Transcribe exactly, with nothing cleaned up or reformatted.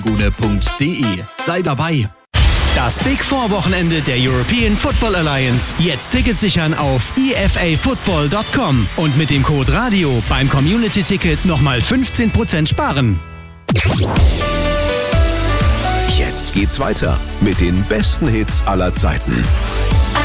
gune punkt de. Sei dabei. Das Big Four Wochenende der European Football Alliance. Jetzt Tickets sichern auf e f a football punkt com und mit dem Code RADIO beim Community-Ticket nochmal fünfzehn Prozent sparen. Jetzt geht's weiter mit den besten Hits aller Zeiten.